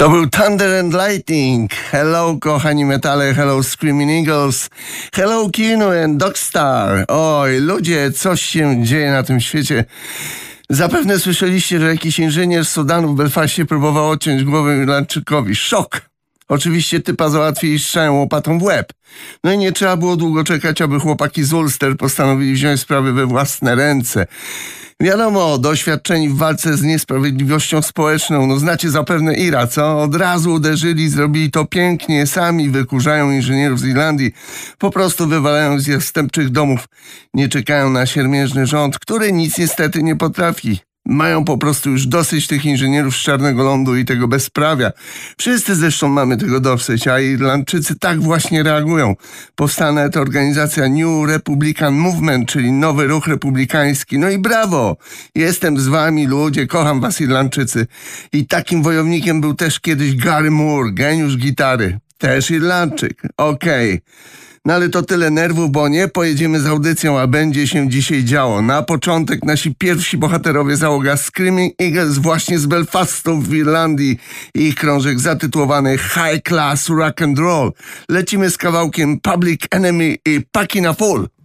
To był Thunder and Lightning. Hello, kochani metale, hello Screaming Eagles, hello Kino and Dogstar. Oj, ludzie, coś się dzieje na tym świecie. Zapewne słyszeliście, że jakiś inżynier z Sudanu w Belfaście próbował odciąć głowę Irlandczykowi. Szok! Oczywiście typa załatwili strzałem łopatą w łeb. No i nie trzeba było długo czekać, aby chłopaki z Ulster postanowili wziąć sprawy we własne ręce. Wiadomo, doświadczeni w walce z niesprawiedliwością społeczną, no znacie zapewne Ira, co? Od razu uderzyli, zrobili to pięknie, sami wykurzają inżynierów z Irlandii, po prostu wywalają z zastępczych domów, nie czekają na siermiężny rząd, który nic niestety nie potrafi. Mają po prostu już dosyć tych inżynierów z Czarnego Lądu i tego bezprawia. Wszyscy zresztą mamy tego dosyć, a Irlandczycy tak właśnie reagują. Powstała nawet organizacja New Republican Movement, czyli Nowy Ruch Republikański. No i brawo! Jestem z wami, ludzie, kocham was Irlandczycy. I takim wojownikiem był też kiedyś Gary Moore, geniusz gitary. Też Irlandczyk. Okej. No ale to tyle nerwów, bo nie pojedziemy z audycją, a będzie się dzisiaj działo. Na początek nasi pierwsi bohaterowie, załoga Screaming Eagles właśnie z Belfastu w Irlandii i ich krążek zatytułowany High Class Rock and Roll. Lecimy z kawałkiem Public Enemy i Packing a Fool.